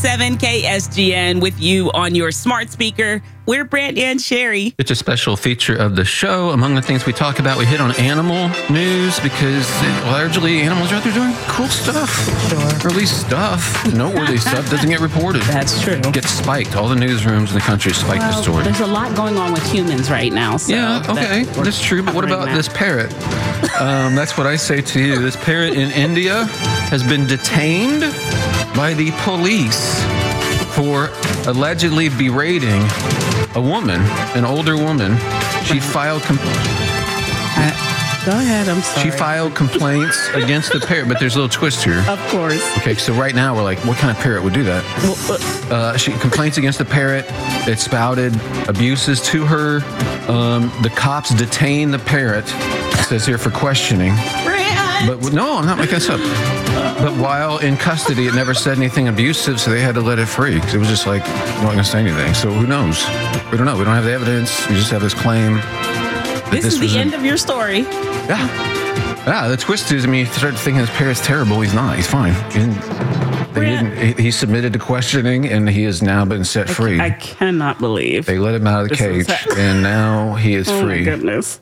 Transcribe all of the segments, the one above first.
7 KSGN with you on your smart speaker. We're Brant and Sherry. It's a special feature of the show. Among the things we talk about, we hit on animal news because largely animals are out there doing cool stuff. Sure. Or at least stuff. Noteworthy stuff doesn't get reported. That's true. Gets spiked. All the newsrooms in the country spike the story. There's a lot going on with humans right now. So yeah, okay. That's true. But what about this parrot? That's what I say to you. This parrot in India has been detained by the police for allegedly berating a woman, an older woman. She filed Go ahead, I'm sorry. She filed complaints against the parrot, but there's a little twist here. Of course. Okay, so right now we're like, what kind of parrot would do that? She complains against the parrot. It spouted abuses to her. The cops detain the parrot. It says here for questioning. But no, I'm not making this up. But while in custody, it never said anything abusive, so they had to let it free because it was just like, I'm not going to say anything. So who knows? We don't know. We don't have the evidence. We just have this claim. This is the end of your story. Yeah. The twist is, you start thinking this parrot's terrible. He's not. He's fine. He submitted to questioning, and he has now been set free. I cannot believe. They let him out of the cage, and now he is free. Oh, my goodness.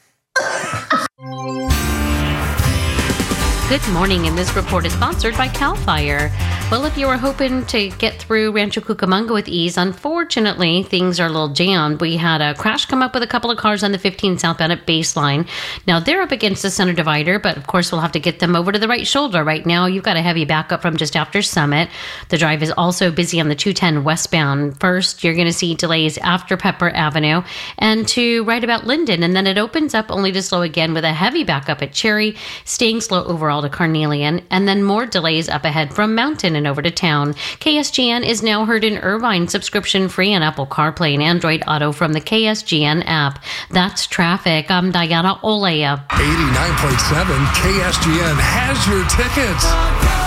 Good morning, and this report is sponsored by CAL FIRE. Well, if you were hoping to get through Rancho Cucamonga with ease, unfortunately, things are a little jammed. We had a crash come up with a couple of cars on the 15 southbound at Baseline. Now, they're up against the center divider, but of course, we'll have to get them over to the right shoulder. Right now, you've got a heavy backup from just after Summit. The drive is also busy on the 210 westbound. First, you're going to see delays after Pepper Avenue and to right about Linden, and then it opens up only to slow again with a heavy backup at Cherry, staying slow overall to Carnelian, and then more delays up ahead from Mountain and over to town. KSGN is now heard in Irvine, subscription free on Apple CarPlay and Android Auto from the KSGN app. That's traffic. I'm Diana Olea. 89.7 KSGN has your tickets.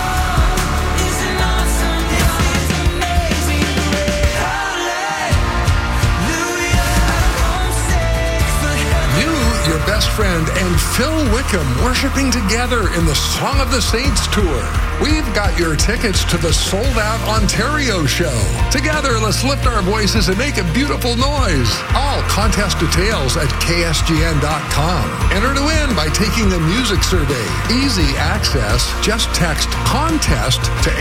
Your best friend and Phil Wickham worshiping together in the Song of the Saints tour. We've got your tickets to the sold-out Ontario show. Together, let's lift our voices and make a beautiful noise. All contest details at ksgn.com. Enter to win by taking the music survey. Easy access. Just text contest to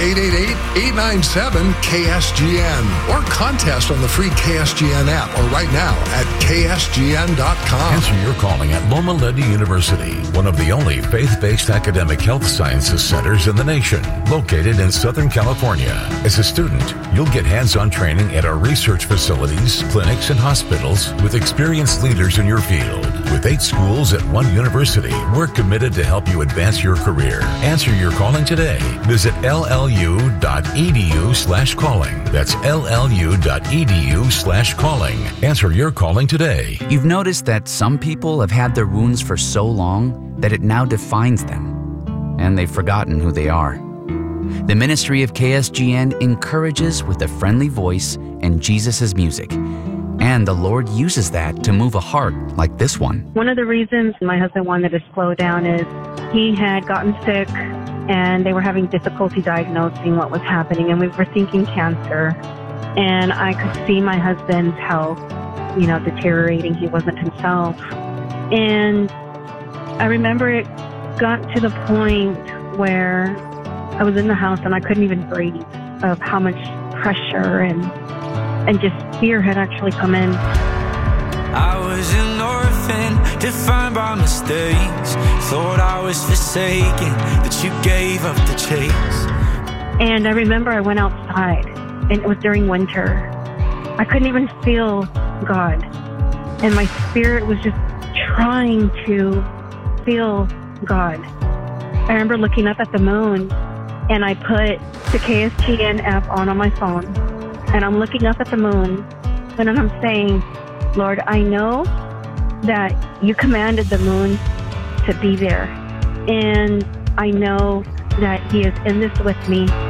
888-897-KSGN or contest on the free KSGN app or right now at ksgn.com. Answer your calling at Loma Linda University, one of the only faith-based academic health sciences centers in the nation, located in Southern California. As a student, you'll get hands-on training at our research facilities, clinics, and hospitals with experienced leaders in your field. With 8 schools at one university, we're committed to help you advance your career. Answer your calling today. Visit llu.edu/calling. That's llu.edu/calling. Answer your calling today. You've noticed that some people have had their wounds for so long that it now defines them, and they've forgotten who they are. The ministry of KSGN encourages with a friendly voice and Jesus' music, and the Lord uses that to move a heart like this one. One of the reasons my husband wanted to slow down is he had gotten sick, and they were having difficulty diagnosing what was happening, and we were thinking cancer, and I could see my husband's health, deteriorating. He wasn't himself. And I remember it got to the point where I was in the house and I couldn't even breathe of how much pressure and just fear had actually come in. I was an orphan, defined by mistakes. Thought I was forsaken, that you gave up the chase. And I remember I went outside, and it was during winter. I couldn't even feel God. And my spirit was just trying to feel God. I remember looking up at the moon, and I put the KSGN app on my phone, and I'm looking up at the moon, and then I'm saying, Lord, I know that you commanded the moon to be there, and I know that He is in this with me,